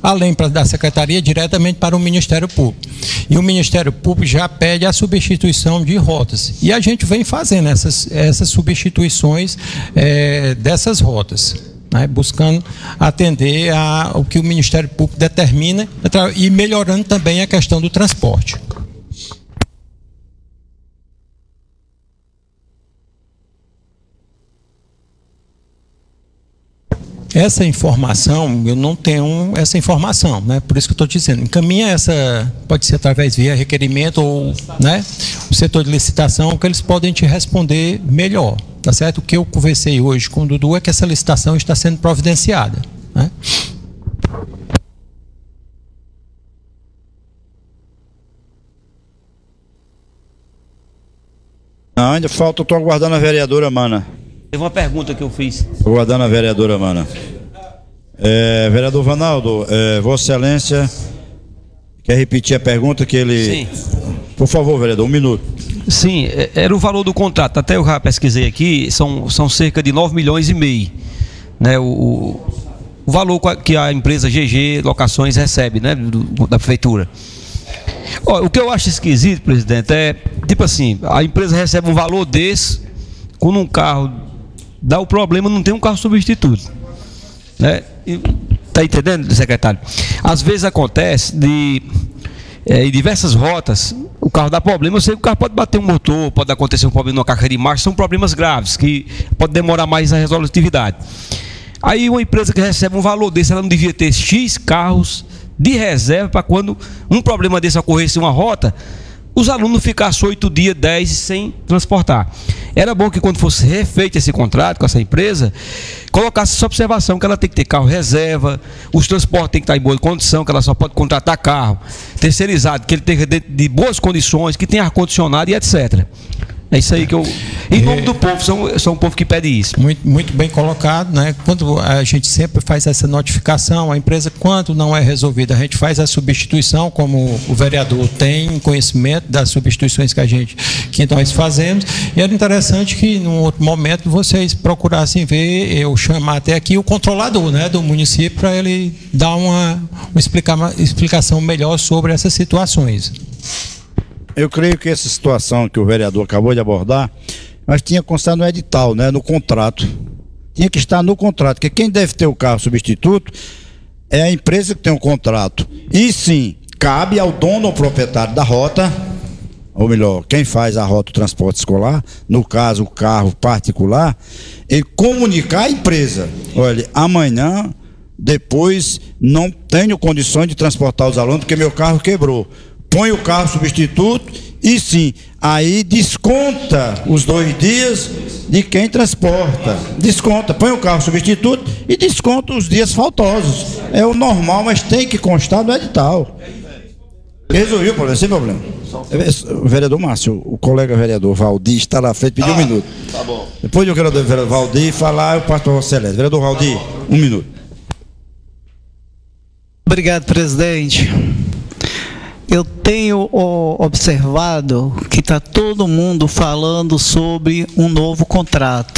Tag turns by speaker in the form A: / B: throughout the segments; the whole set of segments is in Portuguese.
A: além da Secretaria, diretamente para o Ministério Público. E o Ministério Público já pede a substituição de rotas. E a gente vem fazendo essas substituições dessas rotas, né, buscando atender ao que o Ministério Público determina e melhorando também a questão do transporte. Essa informação, eu não tenho essa informação, né? Por isso que eu estou dizendo, encaminha pode ser através via requerimento ou, né, o setor de licitação, que eles podem te responder melhor, tá certo? O que eu conversei hoje com o Dudu é que essa licitação está sendo providenciada, né?
B: Não, ainda falta, estou aguardando a vereadora Mana.
C: Teve uma pergunta que eu fiz.
B: Estou aguardando a vereadora Mana. Vereador Vanaldo, Vossa Excelência quer repetir a pergunta que ele... Sim. Por favor, vereador, 1 minuto.
C: Sim, era o valor do contrato. Até eu já pesquisei aqui, são cerca de 9,5 milhões, né? O valor que a empresa GG Locações recebe, né, da prefeitura. O que eu acho esquisito, presidente, é tipo assim, a empresa recebe um valor desse, quando um carro dá o problema, não tem um carro substituto, né? Tá entendendo, secretário? Às vezes acontece em diversas rotas, o carro dá problema. Eu sei que o carro pode bater um motor, pode acontecer um problema na caixa de marcha, são problemas graves que pode demorar mais a resolutividade. Aí uma empresa que recebe um valor desse, ela não devia ter X carros de reserva para quando um problema desse ocorresse em uma rota, os alunos ficassem 8 dias, 10 sem transportar. Era bom que quando fosse refeito esse contrato com essa empresa, colocasse essa observação que ela tem que ter carro reserva, os transportes têm que estar em boa condição, que ela só pode contratar carro terceirizado, que ele tenha de boas condições, que tenha ar-condicionado e etc. É isso aí que eu... Em nome do povo, são um povo que pede isso.
A: Muito bem colocado, né? Quando a gente sempre faz essa notificação, a empresa, quando não é resolvida, a gente faz a substituição, como o vereador tem conhecimento das substituições que nós fazemos. E era interessante que, num outro momento, vocês procurassem ver, eu chamar até aqui o controlador, né, do município, para ele dar uma explicação melhor sobre essas situações.
B: Eu creio que essa situação que o vereador acabou de abordar, mas tinha constado no edital, né, no contrato. Tinha que estar no contrato, porque quem deve ter o carro substituto é a empresa que tem o contrato. E sim, cabe ao dono ou proprietário da rota, ou melhor, quem faz a rota do transporte escolar, no caso o carro particular, ele comunicar à empresa: olha, amanhã, depois, não tenho condições de transportar os alunos porque meu carro quebrou. Põe o carro substituto e sim, aí desconta os 2 dias de quem transporta. Desconta, põe o carro substituto e desconta os dias faltosos. É o normal, mas tem que constar no edital. Resolveu o problema, sem problema. O vereador Márcio, o colega vereador Valdir está na frente, pediu 1 minuto.
D: Tá bom.
B: Depois do vereador Valdir falar, eu passo para o Vossa Excelência. Vereador Valdir, 1 minuto.
E: Obrigado, presidente. Eu tenho observado que está todo mundo falando sobre um novo contrato.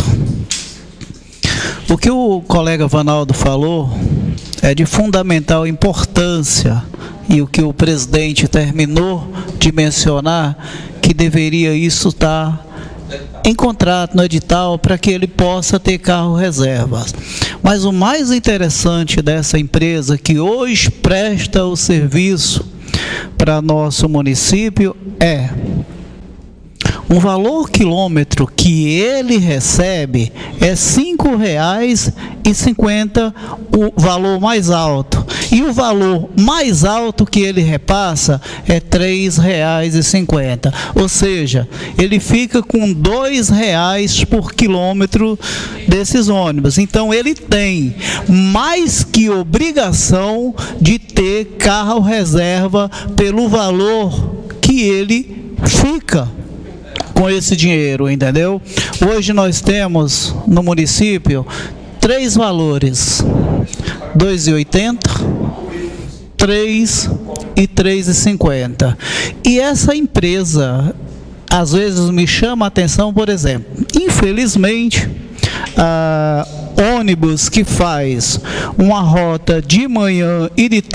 E: O que o colega Vanaldo falou é de fundamental importância, e o que o presidente terminou de mencionar, que deveria isso estar em contrato, no edital, para que ele possa ter carro reserva. Mas o mais interessante dessa empresa, que hoje presta o serviço para nosso município, é um valor quilômetro que ele recebe é R$ 5,50, o valor mais alto, e o valor mais alto que ele repassa é R$ 3,50, ou seja, ele fica com R$ 2,00 por quilômetro desses ônibus. Então ele tem mais que obrigação de ter carro reserva pelo valor que ele fica com esse dinheiro, entendeu? Hoje nós temos no município 3 valores: 2,80, 3 e R$ 3,50. E essa empresa às vezes me chama a atenção, por exemplo, infelizmente, ônibus que faz uma rota de manhã e de